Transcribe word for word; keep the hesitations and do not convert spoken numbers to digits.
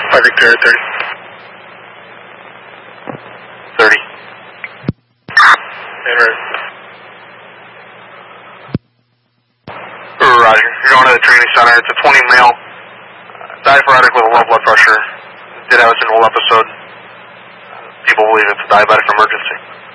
five Victoria thirty. thirty. Enter. Roger. You're going to the training center. It's a twenty male. Diaphoretic with a low blood pressure. Did have a single episode. People believe it's a diabetic emergency.